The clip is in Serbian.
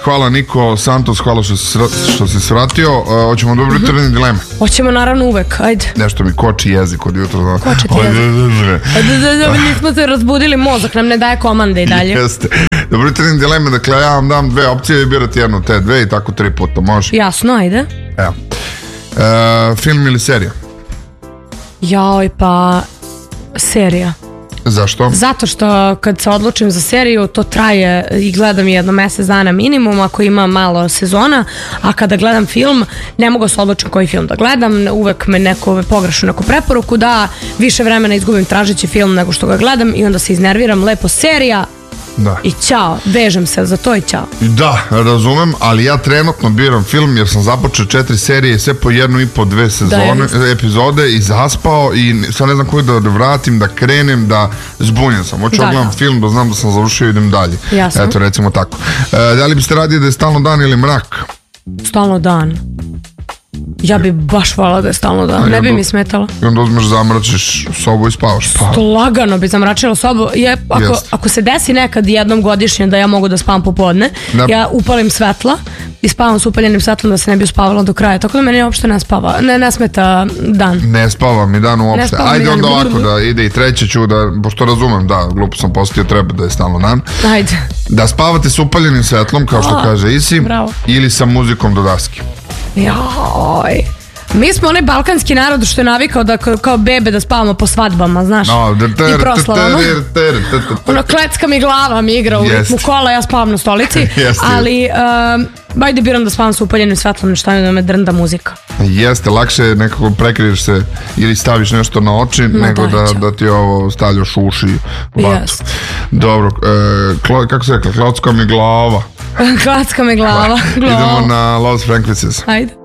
Hvala Niko Santos, hvala što si svratio. Hoćemo dobro jutarnje dileme. Hoćemo naravno uvek, ajde. Nešto mi koči jezik od jutra. Koči ti jezik. Nismo se razbudili, mozak nam ne daje komande i dalje. Jeste. Dobro jutarnje dileme, dakle ja vam dam dve opcije i birati jednu od te dve i tako 3 puta, može? Jasno, ajde. Evo. Film ili serija? Joj, pa serija. Zašto? Zato što kad se odlučim za seriju, to traje i gledam jedno mesec dana minimum ako ima malo sezona, a kada gledam film ne mogu se odlučiti koji film da gledam, uvek me neko pogrešno neku preporuku da više vremena izgubim tražeći film nego što ga gledam i onda se iznerviram, lepo serija. Da. I ćao, vežem se za to i ćao. Da, razumem, ali ja trenutno biram film jer sam započeo 4 serije, sve po 1,5-2 sezone, epizode i zaspao i sad ne znam koji da vratim, da krenem, da zbunjen sam. Hoću gledam film, da znam da sam završio i idem dalje. Jasno. Eto, recimo tako. Da li biste radili da je stalno dan ili mrak? Stalno dan. Ja bi baš volala da je stalno dan, ne bi mi smetalo. I onda uzmeš, zamračiš sobu i spavaš. Lagano bi zamračila sobu. Ako se desi nekad jednom godišnje da ja mogu da spavam popodne, ja upalim svetla i spavam s upaljenim svetlom da se ne bi uspavala do kraja. Tako da meni uopšte ne smeta dan. Ne spava mi dan uopšte. Ajde onda ovako da ide i treće ću da, pošto razumem, da, glupo sam postio, treba da je stalno dan. Ajde. Da spavate s upaljenim svetlom, kao što kaže Isi, ili sa muzikom do daske. Joj. Mi smo onaj balkanski narod što je navikao da kao bebe da spavamo po svadbama, znaš, i proslavama. Ono, klecka mi glava mi igra u ritmu kola, ja spavam na stolici, ali ajde biram da spavam sa upaljenim svetlom, nešto da me drnda muzika. Jeste, lakše nekako prekriješ se ili staviš nešto na oči nego da ti ovo stavljaš u uši vatu. Dobro, kako se rekla, klacka mi glava. Klacka mi glava. Idemo na Lost Frequencies. Ajde.